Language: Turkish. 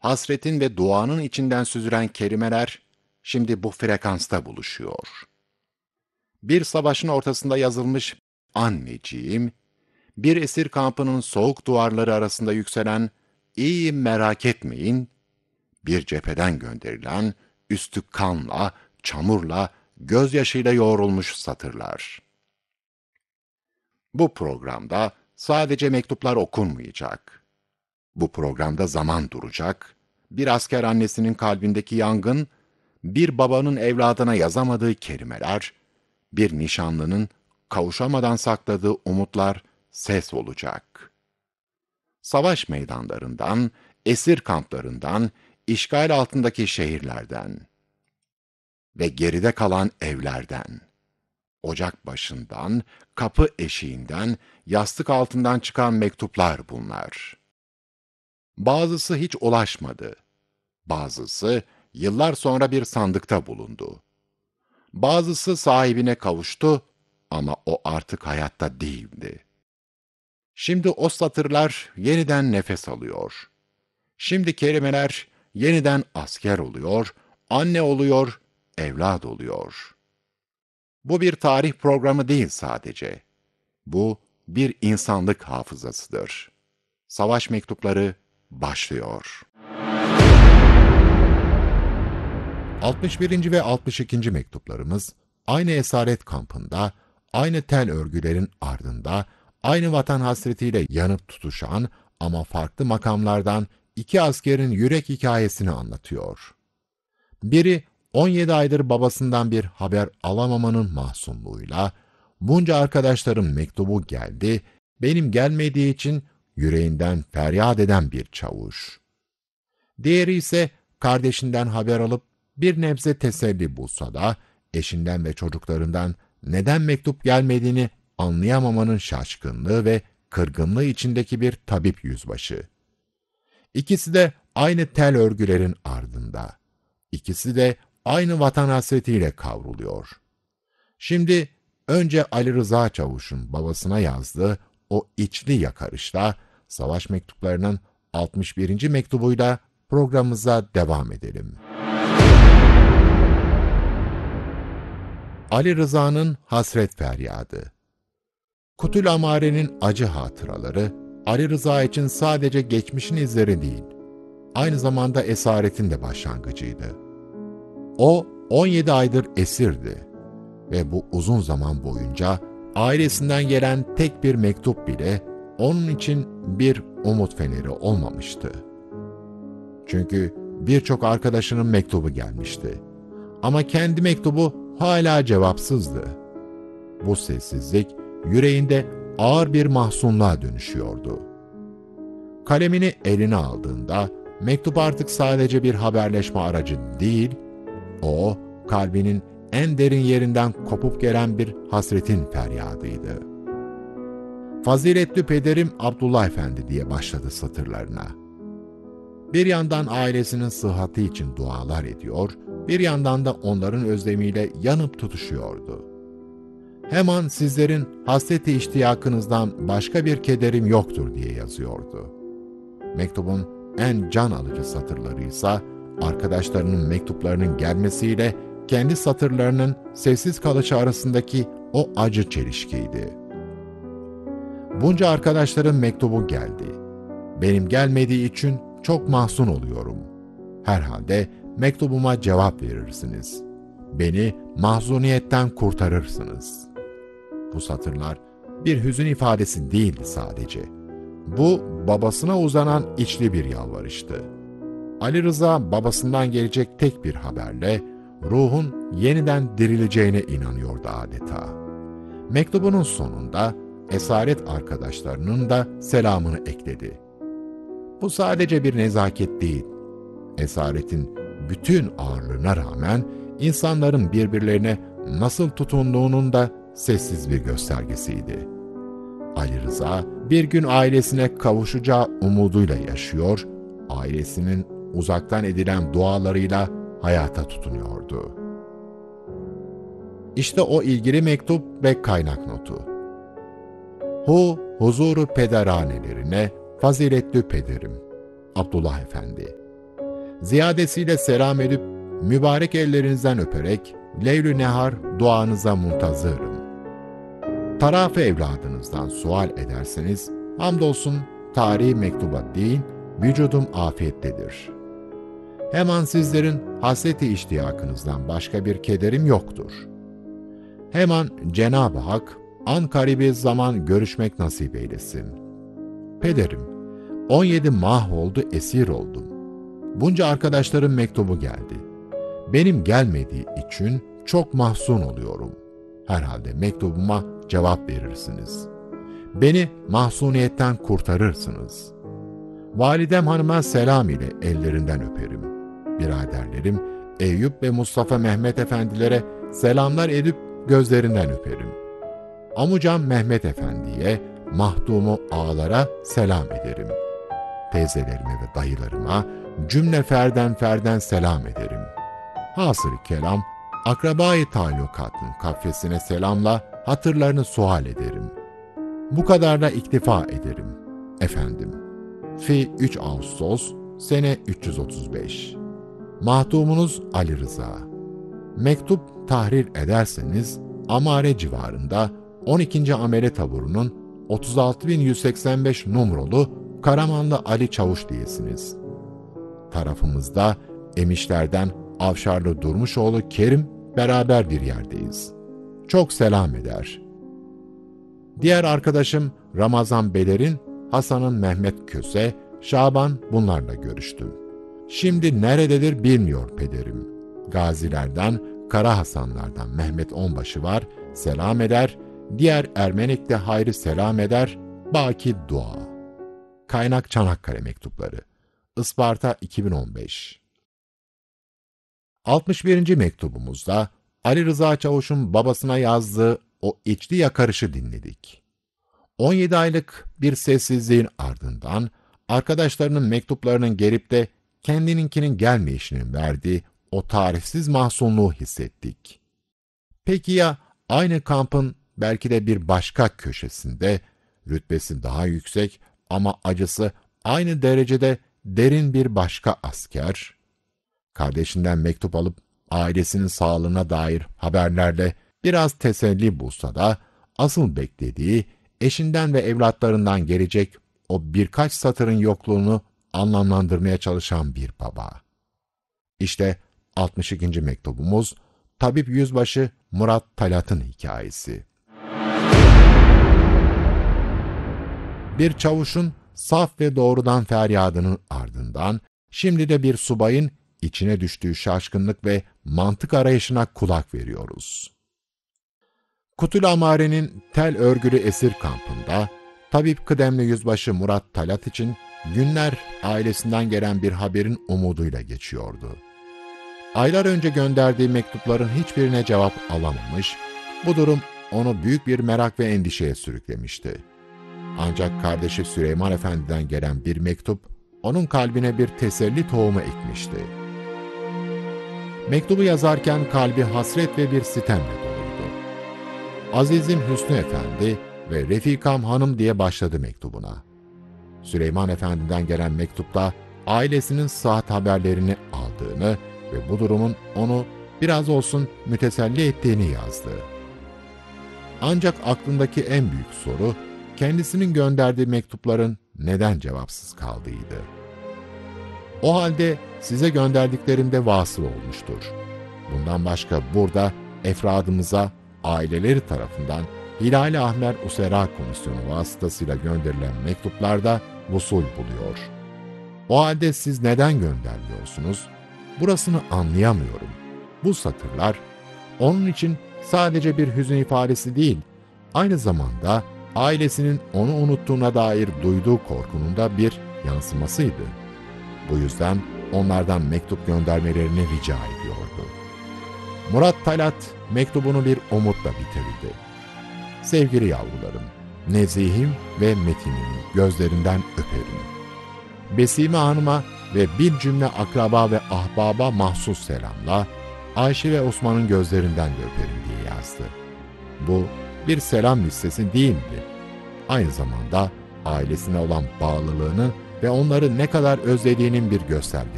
hasretin ve duanın içinden süzülen kelimeler şimdi bu frekansta buluşuyor. Bir savaşın ortasında yazılmış anneciğim, bir esir kampının soğuk duvarları arasında yükselen iyiyim merak etmeyin, bir cepheden gönderilen üstü kanla, çamurla, gözyaşıyla yoğrulmuş satırlar. Bu programda sadece mektuplar okunmayacak. Bu programda zaman duracak, bir asker annesinin kalbindeki yangın, bir babanın evladına yazamadığı kelimeler, bir nişanlının kavuşamadan sakladığı umutlar ses olacak. Savaş meydanlarından, esir kamplarından, işgal altındaki şehirlerden ve geride kalan evlerden, ocak başından, kapı eşiğinden, yastık altından çıkan mektuplar bunlar. Bazısı hiç ulaşmadı. Bazısı yıllar sonra bir sandıkta bulundu. Bazısı sahibine kavuştu ama o artık hayatta değildi. Şimdi o satırlar yeniden nefes alıyor. Şimdi kelimeler yeniden asker oluyor, anne oluyor, evlat oluyor. Bu bir tarih programı değil sadece. Bu bir insanlık hafızasıdır. Savaş mektupları başlıyor. 61. ve 62. mektuplarımız aynı esaret kampında, aynı tel örgülerin ardında, aynı vatan hasretiyle yanıp tutuşan ama farklı makamlardan iki askerin yürek hikayesini anlatıyor. Biri 17 aydır babasından bir haber alamamanın mahzunluğuyla, bunca arkadaşlarım mektubu geldi, benim gelmediği için yüreğinden feryat eden bir çavuş. Diğeri ise kardeşinden haber alıp bir nebze teselli bulsa da, eşinden ve çocuklarından neden mektup gelmediğini anlayamamanın şaşkınlığı ve kırgınlığı içindeki bir tabip yüzbaşı. İkisi de aynı tel örgülerin ardında. İkisi de aynı vatan hasretiyle kavruluyor. Şimdi önce Ali Rıza Çavuş'un babasına yazdığı o içli yakarışla savaş mektuplarının 61. mektubuyla programımıza devam edelim. Ali Rıza'nın hasret feryadı. Kutul Amare'nin acı hatıraları, Ali Rıza için sadece geçmişin izleri değil, aynı zamanda esaretin de başlangıcıydı. O, 17 aydır esirdi ve bu uzun zaman boyunca ailesinden gelen tek bir mektup bile onun için bir umut feneri olmamıştı. Çünkü birçok arkadaşının mektubu gelmişti. Ama kendi mektubu hala cevapsızdı. Bu sessizlik yüreğinde ağır bir mahzunluğa dönüşüyordu. Kalemini eline aldığında mektup artık sadece bir haberleşme aracı değil, o kalbinin en derin yerinden kopup gelen bir hasretin feryadıydı. Faziletli pederim Abdullah Efendi diye başladı satırlarına. Bir yandan ailesinin sıhhati için dualar ediyor, bir yandan da onların özlemiyle yanıp tutuşuyordu. Hemen sizlerin hasreti iştiyakınızdan başka bir kederim yoktur diye yazıyordu. Mektubun en can alıcı satırlarıysa arkadaşlarının mektuplarının gelmesiyle kendi satırlarının sessiz kalışı arasındaki o acı çelişkiydi. Bunca arkadaşların mektubu geldi. Benim gelmediği için çok mahzun oluyorum. Herhalde mektubuma cevap verirsiniz. Beni mahzuniyetten kurtarırsınız. Bu satırlar bir hüzün ifadesi değildi sadece. Bu babasına uzanan içli bir yalvarıştı. Ali Rıza babasından gelecek tek bir haberle ruhun yeniden dirileceğine inanıyordu adeta. Mektubunun sonunda esaret arkadaşlarının da selamını ekledi. Bu sadece bir nezaket değil. Esaretin bütün ağırlığına rağmen insanların birbirlerine nasıl tutunduğunun da sessiz bir göstergesiydi. Ali Rıza bir gün ailesine kavuşacağı umuduyla yaşıyor, ailesinin uzaktan edilen dualarıyla hayata tutunuyordu. İşte o ilgili mektup ve kaynak notu. Huzuru pederhanelerine faziletli pederim, Abdullah Efendi. Ziyadesiyle selam edip, mübarek ellerinizden öperek, leyl-i nehar duanıza muntazırım. Tarafı evladınızdan sual ederseniz, hamdolsun tarihi mektuba değil, vücudum afiyettedir. Hemen sizlerin hasreti iştiyakınızdan başka bir kederim yoktur. Hemen Cenab-ı Hak, an karibi zaman görüşmek nasip eylesin. Pederim, 17 mah oldu, esir oldum. Bunca arkadaşlarım mektubu geldi. Benim gelmediği için çok mahzun oluyorum. Herhalde mektubuma cevap verirsiniz. Beni mahzuniyetten kurtarırsınız. Validem hanıma selam ile ellerinden öperim. Biraderlerim Eyüp ve Mustafa Mehmet efendilere selamlar edip gözlerinden öperim. Amucam Mehmet efendiye, mahdumu ağalara selam ederim. Teyzelerime ve dayılarıma cümle ferden selam ederim. Hasır kelam, akrabayı talukatın kafesine selamla hatırlarını sual ederim. Bu kadarla iktifa ederim, efendim. Fi 3 Ağustos, sene 335. Mahdumunuz Ali Rıza. Mektup tahrir ederseniz, Amare civarında 12. Amele taburunun 36.185 numaralı Karamanlı Ali Çavuş diyesiniz. Tarafımızda Emişler'den Avşarlı Durmuşoğlu Kerim beraber bir yerdeyiz. Çok selam eder. Diğer arkadaşım Ramazan Beler'in, Hasan'ın Mehmet Köse, Şaban bunlarla görüştüm. Şimdi nerededir bilmiyor pederim. Gazilerden, Kara Hasanlardan Mehmet Onbaşı var, selam eder, diğer Ermenek'te Hayri selam eder, baki dua. Kaynak Çanakkale Mektupları. Isparta 2015. 61. mektubumuzda Ali Rıza Çavuş'un babasına yazdığı o içli yakarışı dinledik. 17 aylık bir sessizliğin ardından arkadaşlarının mektuplarının gelip de kendininkinin gelmeyişinin verdiği o tarifsiz mahzunluğu hissettik. Peki ya aynı kampın belki de bir başka köşesinde, rütbesi daha yüksek ama acısı aynı derecede derin bir başka asker, kardeşinden mektup alıp ailesinin sağlığına dair haberlerle biraz teselli bulsa da, asıl beklediği eşinden ve evlatlarından gelecek o birkaç satırın yokluğunu anlamlandırmaya çalışan bir baba. İşte 62. mektubumuz, Tabip Yüzbaşı Murat Talat'ın hikayesi. Bir çavuşun saf ve doğrudan feryadının ardından, şimdi de bir subayın içine düştüğü şaşkınlık ve mantık arayışına kulak veriyoruz. Kutulamare'nin tel örgülü esir kampında, Tabip Kıdemli Yüzbaşı Murat Talat için günler ailesinden gelen bir haberin umuduyla geçiyordu. Aylar önce gönderdiği mektupların hiçbirine cevap alamamış, bu durum onu büyük bir merak ve endişeye sürüklemişti. Ancak kardeşi Süleyman Efendi'den gelen bir mektup, onun kalbine bir teselli tohumu ekmişti. Mektubu yazarken kalbi hasret ve bir sitemle doluydu. Azizim Hüsnü Efendi ve Refikam Hanım diye başladı mektubuna. Süleyman Efendi'den gelen mektupta ailesinin sıhhat haberlerini aldığını ve bu durumun onu biraz olsun müteselli ettiğini yazdı. Ancak aklındaki en büyük soru, kendisinin gönderdiği mektupların neden cevapsız kaldığıydı. O halde size gönderdiklerimde vasıl olmuştur. Bundan başka burada efradımıza aileleri tarafından Hilal-i Ahmer Usera Komisyonu vasıtasıyla gönderilen mektuplarda vusul buluyor. O halde siz neden göndermiyorsunuz? Burasını anlayamıyorum. Bu satırlar, onun için sadece bir hüzün ifadesi değil, aynı zamanda ailesinin onu unuttuğuna dair duyduğu korkunun da bir yansımasıydı. Bu yüzden onlardan mektup göndermelerini rica ediyordu. Murat Talat mektubunu bir umutla bitirdi. Sevgili yavrularım, Nezihim ve Metin'imin gözlerinden öperim. Besime Hanım'a ve bir cümle akraba ve ahbaba mahsus selamla, Ayşe ve Osman'ın gözlerinden de öperim diye yazdı. Bu bir selam listesi değildi. Aynı zamanda ailesine olan bağlılığını ve onları ne kadar özlediğinin bir göstergesi.